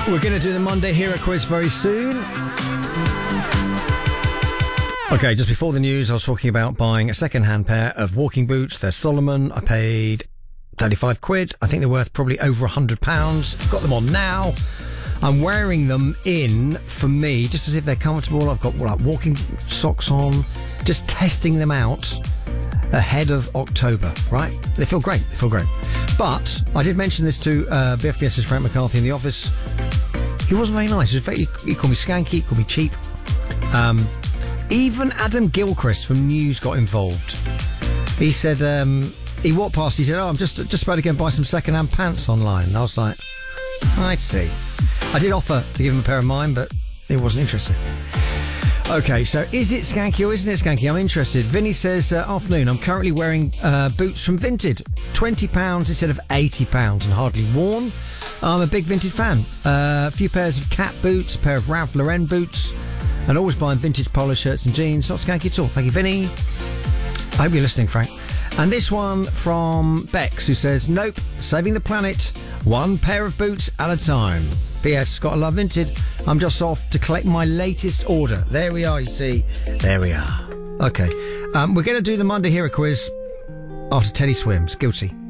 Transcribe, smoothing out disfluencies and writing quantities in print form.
We're going to do the Monday Hero Quiz very soon. Okay, just before the news, I was talking about buying a second-hand pair of walking boots. They're Solomon. I paid 35 quid. I think they're worth probably over £100. Got them on now. I'm wearing them in, for me, just as if they're comfortable. I've got like walking socks on, just testing them out ahead of October, right? They feel great. They feel great. But I did mention this to BFBS's Frank McCarthy in the office. He wasn't very nice. He called me skanky, he called me cheap. Even Adam Gilchrist from News got involved. He said, he walked past, he said, I'm just about to go and buy some second-hand pants online. And I was like, I see. I did offer to give him a pair of mine, but he wasn't interested. Okay, so is it skanky or isn't it skanky? I'm interested. Vinny says, afternoon, I'm currently wearing boots from Vinted. £20 instead of £80 and hardly worn. I'm a big Vinted fan. A few pairs of cat boots, a pair of Ralph Lauren boots, and always buying vintage polo shirts and jeans. Not skanky at all. Thank you, Vinny. I hope you're listening, Frank. And this one from Bex, who says, nope, saving the planet, one pair of boots at a time. P.S. Gotta love Vinted. I'm just off to collect my latest order. There we are, you see. There we are. Okay. We're going to do the Monday Hero Quiz after Teddy Swims. Guilty.